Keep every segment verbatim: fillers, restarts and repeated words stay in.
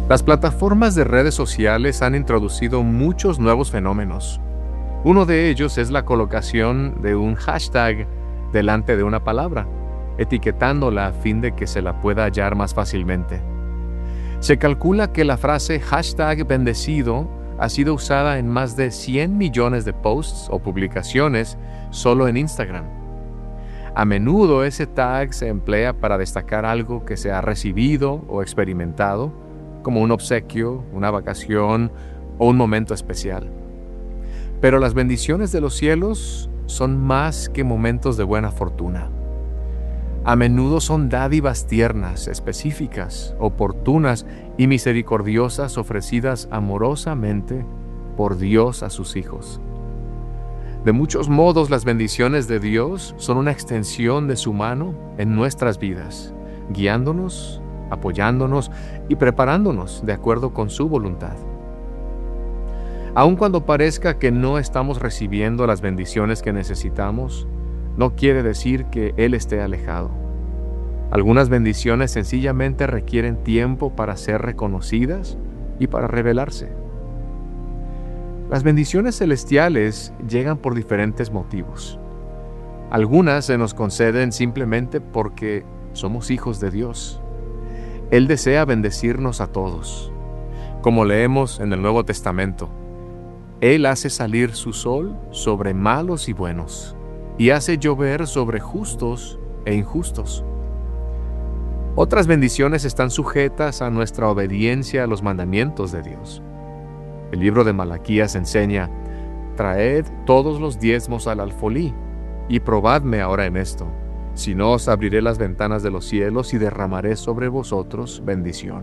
Las plataformas de redes sociales han introducido muchos nuevos fenómenos. Uno de ellos es la colocación de un hashtag delante de una palabra, etiquetándola a fin de que se la pueda hallar más fácilmente. Se calcula que la frase hashtag bendecido ha sido usada en más de cien millones de posts o publicaciones solo en Instagram. A menudo ese tag se emplea para destacar algo que se ha recibido o experimentado, como un obsequio, una vacación o un momento especial. Pero las bendiciones de los cielos son más que momentos de buena fortuna. A menudo son dádivas tiernas, específicas, oportunas y misericordiosas ofrecidas amorosamente por Dios a sus hijos. De muchos modos, las bendiciones de Dios son una extensión de su mano en nuestras vidas, guiándonos, apoyándonos y preparándonos de acuerdo con su voluntad. Aun cuando parezca que no estamos recibiendo las bendiciones que necesitamos, no quiere decir que Él esté alejado. Algunas bendiciones sencillamente requieren tiempo para ser reconocidas y para revelarse. Las bendiciones celestiales llegan por diferentes motivos. Algunas se nos conceden simplemente porque somos hijos de Dios. Él desea bendecirnos a todos. Como leemos en el Nuevo Testamento, Él hace salir su sol sobre malos y buenos, y hace llover sobre justos e injustos. Otras bendiciones están sujetas a nuestra obediencia a los mandamientos de Dios. El libro de Malaquías enseña: traed todos los diezmos al alfolí, y probadme ahora en esto, si no os abriré las ventanas de los cielos y derramaré sobre vosotros bendición.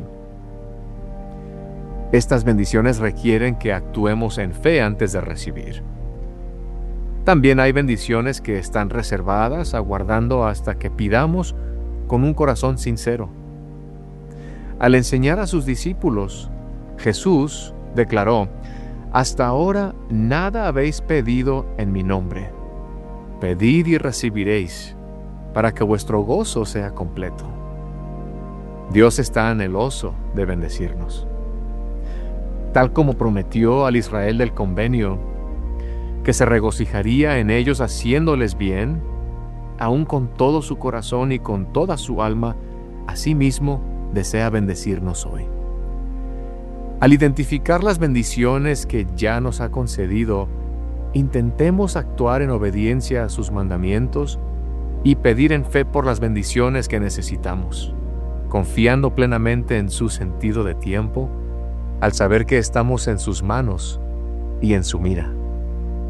Estas bendiciones requieren que actuemos en fe antes de recibir. También hay bendiciones que están reservadas, aguardando hasta que pidamos con un corazón sincero. Al enseñar a sus discípulos, Jesús declaró: hasta ahora nada habéis pedido en mi nombre. Pedid y recibiréis, para que vuestro gozo sea completo. Dios está anheloso de bendecirnos. Tal como prometió al Israel del convenio, que se regocijaría en ellos haciéndoles bien, aun con todo su corazón y con toda su alma, asimismo desea bendecirnos hoy. Al identificar las bendiciones que ya nos ha concedido, intentemos actuar en obediencia a sus mandamientos y pedir en fe por las bendiciones que necesitamos, confiando plenamente en su sentido de tiempo, al saber que estamos en sus manos y en su mira.